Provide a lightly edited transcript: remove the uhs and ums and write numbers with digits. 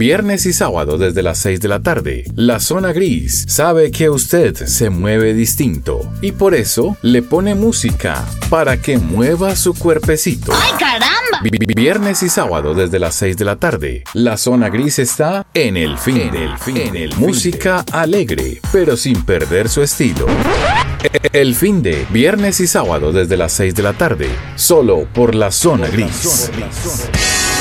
viernes y sábado desde las 6 de la tarde. La Zona Gris sabe que usted se mueve distinto y por eso le pone música para que mueva su cuerpecito. ¡Ay, caramba! Viernes y sábado desde las 6 de la tarde. La Zona Gris está en el finde. Música alegre, pero sin perder su estilo. El finde, viernes y sábado desde las 6 de la tarde. Solo por La Zona Gris.